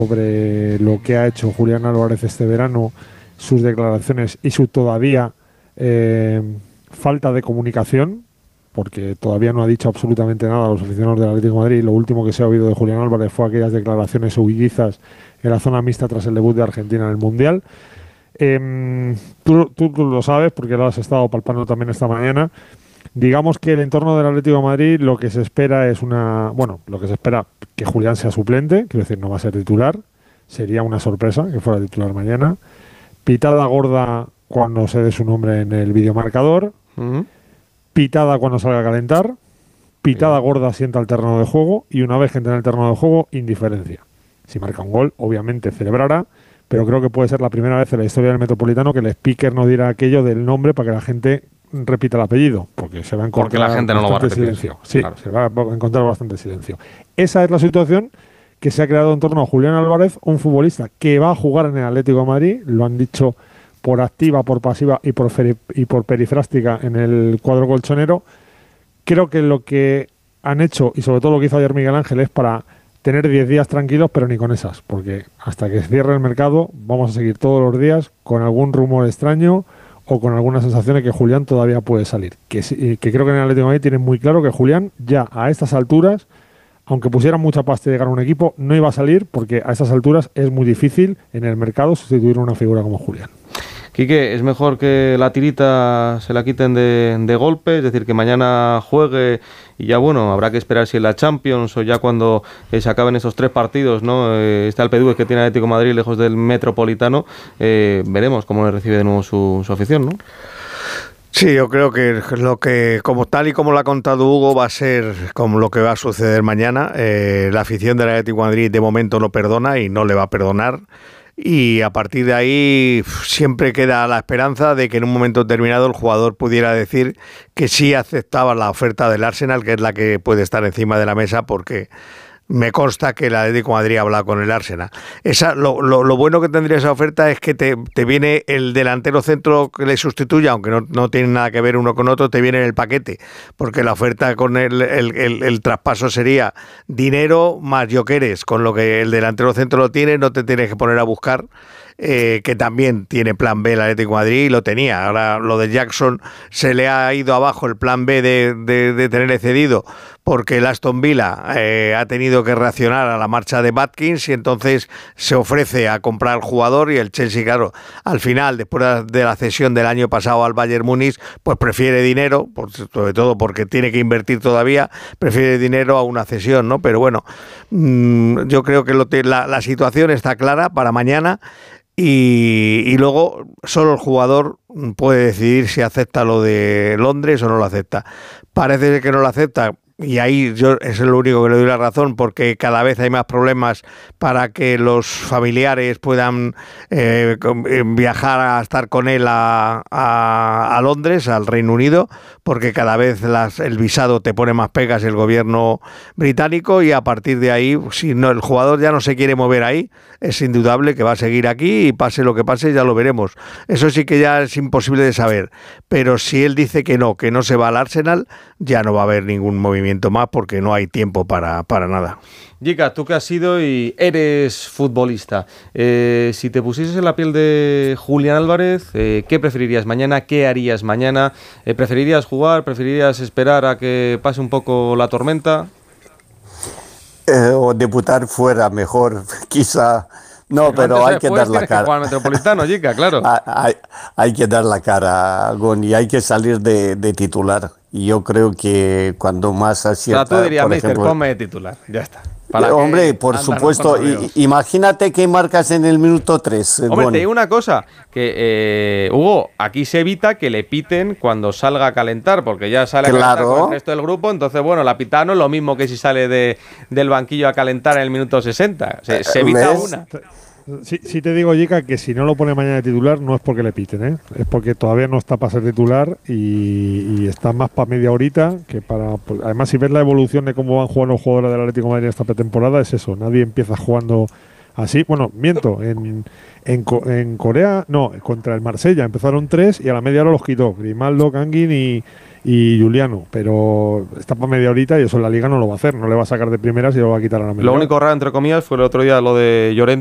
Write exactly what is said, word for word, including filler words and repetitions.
sobre lo que ha hecho Julián Álvarez este verano, sus declaraciones y su todavía eh, falta de comunicación, porque todavía no ha dicho absolutamente nada a los aficionados del Atlético de Madrid. Lo último que se ha oído de Julián Álvarez fue aquellas declaraciones huidizas en la zona mixta tras el debut de Argentina en el Mundial. Eh, tú, tú, tú lo sabes porque lo has estado palpando también esta mañana. Digamos que el entorno del Atlético de Madrid, lo que se espera es una... Bueno, lo que se espera que Julián sea suplente, quiero decir, no va a ser titular. Sería una sorpresa que fuera titular mañana. Pitada gorda cuando se dé su nombre en el videomarcador. Uh-huh. Pitada cuando salga a calentar. Pitada Bien. gorda sienta el terreno de juego. Y una vez que entre en el terreno de juego, indiferencia. Si marca un gol, obviamente celebrará. Pero creo que puede ser la primera vez en la historia del Metropolitano que el speaker no dirá aquello del nombre para que la gente repita el apellido, porque se va a encontrar porque la gente no lo va a repetir. Silencio. Sí, claro. Se va a encontrar bastante silencio. Esa es la situación que se ha creado en torno a Julián Álvarez, un futbolista que va a jugar en el Atlético de Madrid, lo han dicho por activa, por pasiva y por, feri- y por perifrástica en el cuadro colchonero. Creo que lo que han hecho, y sobre todo lo que hizo ayer Miguel Ángel, es para tener diez días tranquilos, pero ni con esas, porque hasta que cierre el mercado vamos a seguir todos los días con algún rumor extraño o con algunas sensaciones que Julián todavía puede salir. Que, que creo que en el Atlético de Madrid tienen muy claro que Julián ya a estas alturas, aunque pusieran mucha pasta y llegar a un equipo, no iba a salir porque a estas alturas es muy difícil en el mercado sustituir una figura como Julián. Quique, ¿es mejor que la tirita se la quiten de, de golpe? Es decir, que mañana juegue y ya, bueno, habrá que esperar si en la Champions o ya cuando eh, se acaben esos tres partidos, ¿no? Eh, está el P D U que tiene Atlético de Madrid lejos del Metropolitano. Eh, veremos cómo le recibe de nuevo su, su afición, ¿no? Sí, yo creo que lo que, como tal y como lo ha contado Hugo, va a ser como lo que va a suceder mañana. Eh, la afición del Atlético de Madrid de momento no perdona y no le va a perdonar. Y a partir de ahí siempre queda la esperanza de que en un momento determinado el jugador pudiera decir que sí aceptaba la oferta del Arsenal, que es la que puede estar encima de la mesa, porque me consta que el Atlético de Madrid ha hablado con el Arsenal. Esa, lo, lo, lo bueno que tendría esa oferta es que te, te viene el delantero centro que le sustituya, aunque no, no tiene nada que ver uno con otro, te viene en el paquete, porque la oferta con el, el, el, el traspaso sería dinero más Jokeres, con lo que el delantero centro lo tiene, no te tienes que poner a buscar. Eh, que también tiene plan B el Atlético de Madrid y lo tenía. Ahora lo de Jackson se le ha ido abajo el plan B de, de, de tenerle cedido porque el Aston Villa eh, ha tenido que reaccionar a la marcha de Watkins y entonces se ofrece a comprar al jugador y el Chelsea, claro, al final, después de la cesión del año pasado al Bayern Múnich, pues prefiere dinero, por, sobre todo porque tiene que invertir todavía, prefiere dinero a una cesión, ¿no? Pero bueno, mmm, yo creo que lo te, la, la situación está clara para mañana. Y, y luego solo el jugador puede decidir si acepta lo de Londres o no lo acepta. Parece que no lo acepta. Y ahí yo es lo único que le doy la razón, porque cada vez hay más problemas para que los familiares puedan eh, viajar a estar con él a, a, a Londres, al Reino Unido, porque cada vez las, el visado te pone más pegas el gobierno británico y a partir de ahí, si no, el jugador ya no se quiere mover ahí, es indudable que va a seguir aquí y pase lo que pase, ya lo veremos. Eso sí que ya es imposible de saber, pero si él dice que no, que no se va al Arsenal, ya no va a haber ningún movimiento más porque no hay tiempo para, para nada. Jica, tú que has sido y eres futbolista, eh, si te pusieses en la piel de Julián Álvarez, eh, ¿qué preferirías mañana? ¿Qué harías mañana? Eh, ¿Preferirías jugar? ¿Preferirías esperar a que pase un poco la tormenta? Eh, o debutar fuera mejor, quizá. No, pero, pero hay que dar la cara. Que jugar Metropolitano, Jica, claro. hay, hay que dar la cara, Gon, y hay que salir de, de titular. Y yo creo que cuando más acierta... O sea, tú dirías, mister, ejemplo, ponme de titular, ya está. Eh, hombre, por supuesto, y, imagínate que marcas en el minuto tres. Hombre, Gon. Te digo una cosa, que eh, Hugo, aquí se evita que le piten cuando salga a calentar, porque ya sale a calentar claro. con el resto del grupo, entonces, bueno, la pitada no es lo mismo que si sale de, del banquillo a calentar en el minuto sesenta. Se, se evita ¿Ves? una. Sí, sí te digo, Jica, que si no lo pone mañana de titular no es porque le piten, ¿eh? Es porque todavía no está para ser titular y, y está más para media horita que para... Pues, además, si ves la evolución de cómo van jugando los jugadores del Atlético de Madrid esta pretemporada, es eso. Nadie empieza jugando Así, bueno, miento, en, en, en Corea, no, contra el Marsella empezaron tres y a la media hora los quitó, Grimaldo, Kangin y, y Juliano, pero está para media horita y eso en la Liga no lo va a hacer, no le va a sacar de primeras y lo va a quitar a la media Lo hora. único raro, entre comillas, fue el otro día lo de Llorente,